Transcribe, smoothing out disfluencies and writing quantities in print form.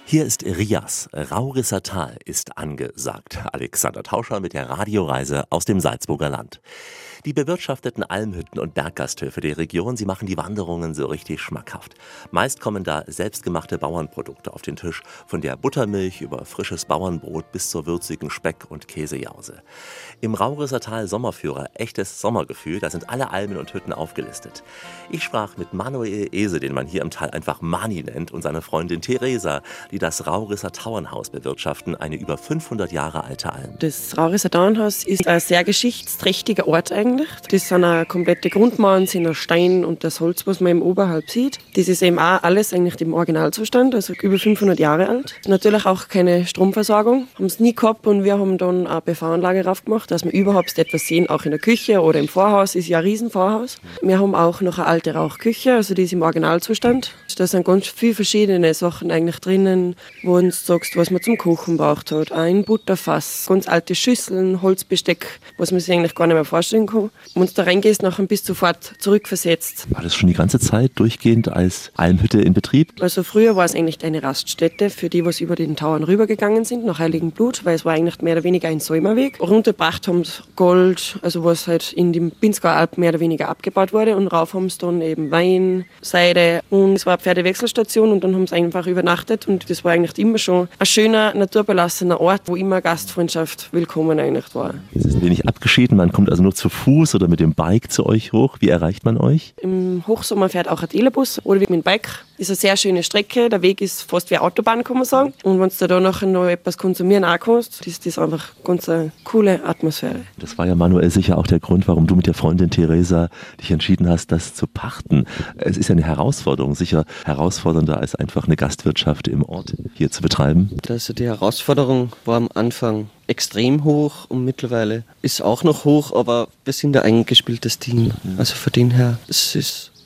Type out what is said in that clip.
Hier ist Rias. Raurisser Tal ist angesagt. Alexander Tauscher mit der Radioreise aus dem Salzburger Land. Die bewirtschafteten Almhütten und Berggasthöfe der Region, sie machen die Wanderungen so richtig schmackhaft. Meist kommen da selbstgemachte Bauernprodukte auf den Tisch, von der Buttermilch über frisches Bauernbrot bis zur würzigen Speck- und Käsejause. Im Raurisser Tal Sommerführer Echtes Sommergefühl, da sind alle Almen und Hütten aufgelistet. Ich sprach mit Manuel Ese, den man hier im Tal einfach Mani nennt, und seiner Freundin Theresa, die das Raurisser Tauernhaus bewirtschaften, eine über 500 Jahre alte Alm. Das Raurisser Tauernhaus ist ein sehr geschichtsträchtiger Ort eigentlich. Das sind eine komplette Grundmauern, sind ein Stein und das Holz, was man im Oberhalb sieht. Das ist eben auch alles eigentlich im Originalzustand, also über 500 Jahre alt. Natürlich auch keine Stromversorgung, haben es nie gehabt, und wir haben dann eine PV-Anlage drauf gemacht, dass wir überhaupt etwas sehen, auch in der Küche oder im Vorhaus, ist ja ein Riesenvorhaus. Wir haben auch noch eine alte Rauchküche, also die ist im Originalzustand. Da sind ganz viele verschiedene Sachen eigentlich drinnen, wo du sagst, was man zum Kochen braucht hat. Ein Butterfass, ganz alte Schüsseln, Holzbesteck, was man sich eigentlich gar nicht mehr vorstellen kann. Wenn du da reingehst, nachher bist du sofort zurückversetzt. War das schon die ganze Zeit durchgehend als Almhütte in Betrieb? Also früher war es eigentlich eine Raststätte für die, was über den Tauern rübergegangen sind, nach Heiligenblut, weil es war eigentlich mehr oder weniger ein Säumerweg. Runtergebracht haben sie Gold, also was halt in den Pinzgauer Alpen mehr oder weniger abgebaut wurde, und rauf haben sie dann eben Wein, Seide, und es war eine Pferdewechselstation, und dann haben sie einfach übernachtet, und das war eigentlich immer schon ein schöner, naturbelassener Ort, wo immer Gastfreundschaft willkommen eigentlich war. Es ist ein wenig abgeschieden, man kommt also nur zu Fuß oder mit dem Bike zu euch hoch. Wie erreicht man euch? Im Hochsommer fährt auch ein Telebus oder mit dem Bike. Das ist eine sehr schöne Strecke, der Weg ist fast wie Autobahn, kann man sagen. Und wenn du da nachher noch etwas konsumieren auch kannst, ist das einfach ganz eine coole Atmosphäre. Das war ja, Manuel, sicher auch der Grund, warum du mit der Freundin Theresa dich entschieden hast, das zu pachten. Es ist ja eine Herausforderung, sicher herausfordernder als einfach eine Gastwirtschaft im Ort hier zu betreiben. Also die Herausforderung war am Anfang extrem hoch, und mittlerweile ist auch noch hoch, aber wir sind ein eingespieltes Team. Also von dem her, es ist